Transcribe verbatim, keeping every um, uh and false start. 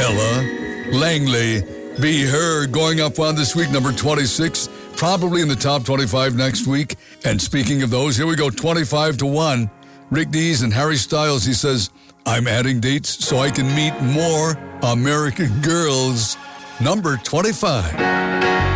Ella Langley. Be Her going up on this week, number twenty-six, probably in the top twenty-five next week. And speaking of those, here we go, twenty-five to one. Rick Dees and Harry Styles, he says, I'm adding dates so I can meet more American girls. Number twenty-five.